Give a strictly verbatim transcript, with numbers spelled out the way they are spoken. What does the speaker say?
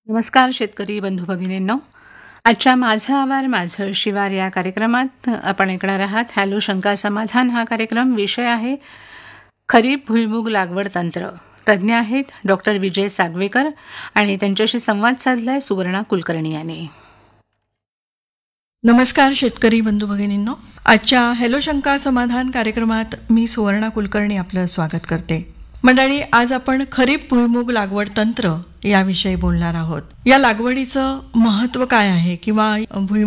नमस्कार शेतकरी बंधू भगिनींनो. आजच्या माझं आवार माझं शिवार या कार्यक्रमात आपण ऐकणार आहात हॅलो शंका समाधान. हा कार्यक्रम विषय आहे खरीप भुईमूग लागवड तंत्र. तज्ज्ञ आहेत डॉक्टर विजय सागवेकर आणि त्यांच्याशी संवाद साधलाय सुवर्णा कुलकर्णी यांनी. नमस्कार शेतकरी बंधू भगिनींनो. आजच्या हॅलो शंका समाधान कार्यक्रमात मी सुवर्णा कुलकर्णी आपलं स्वागत करते. मंडळी, आज आपण खरीप भुईमूग लागवड तंत्र याविषयी बोलणार आहोत. या लागवडीचं महत्त्व काय आहे किंवा भुईमूग